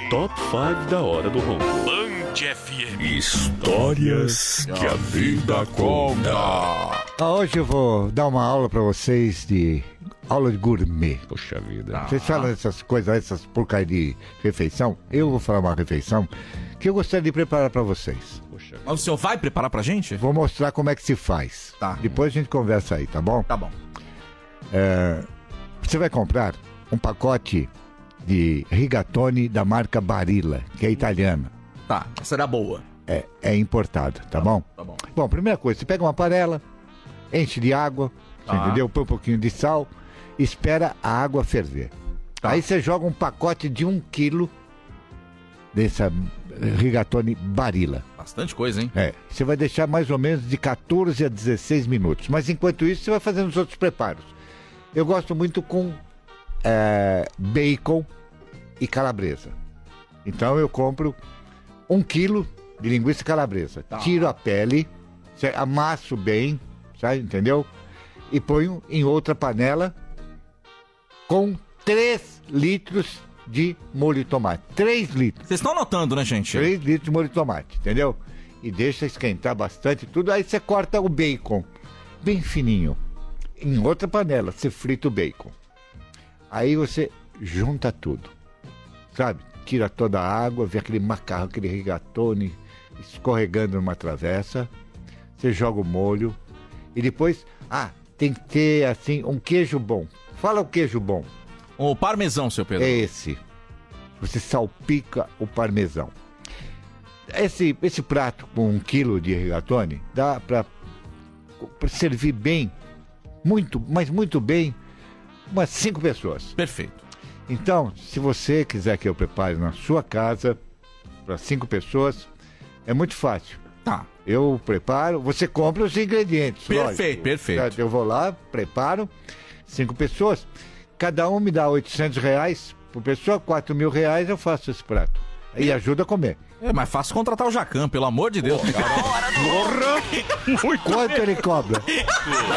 Top 5 da hora do ronco. Band FM. Histórias que a vida conta. Hoje eu vou dar uma aula pra vocês de aula de gourmet. Poxa vida. Vocês falam essas coisas, essas porcarias de refeição. Eu vou falar uma refeição que eu gostaria de preparar pra vocês. Poxa vida. Mas o senhor vai preparar pra gente? Vou mostrar como é que se faz. Tá. Depois a gente conversa aí, tá bom? Tá bom. Você vai comprar um pacote de rigatoni da marca Barilla, que é italiana. Tá, essa era boa. É importada, tá bom? Tá bom. Bom, primeira coisa, você pega uma panela, enche de água, você entendeu? Põe um pouquinho de sal, espera a água ferver. Tá. Aí você joga um pacote de 1 quilo dessa rigatoni Barilla. Bastante coisa, hein? Você vai deixar mais ou menos de 14 a 16 minutos. Mas enquanto isso, você vai fazendo os outros preparos. Eu gosto muito com bacon e calabresa. Então eu compro 1 quilo de linguiça calabresa. Tá. Tiro a pele, amasso bem, sabe, entendeu? E ponho em outra panela com 3 litros de molho de tomate. 3 litros. Vocês estão anotando, né, gente? 3 litros de molho de tomate, entendeu? E deixa esquentar bastante tudo. Aí você corta o bacon bem fininho. Em outra panela, você frita o bacon. Aí você junta tudo, sabe? Tira toda a água, vê aquele macarrão, aquele rigatoni escorregando numa travessa. Você joga o molho. E depois, tem que ter, assim, um queijo bom. Fala o queijo bom. O parmesão, seu Pedro. É esse. Você salpica o parmesão. Esse prato com 1 quilo de rigatoni dá pra servir bem, mas muito bem, umas 5 pessoas. Perfeito. Então, se você quiser que eu prepare na sua casa para 5 pessoas, é muito fácil. Tá. Eu preparo, você compra os ingredientes. Perfeito, lógico. perfeito. Eu vou lá, preparo, 5 pessoas, cada um me dá R$800 por pessoa, R$4.000 eu faço esse prato. E ajuda a comer. É mais fácil contratar o Jacan, pelo amor de Deus. Quanto ele cobra?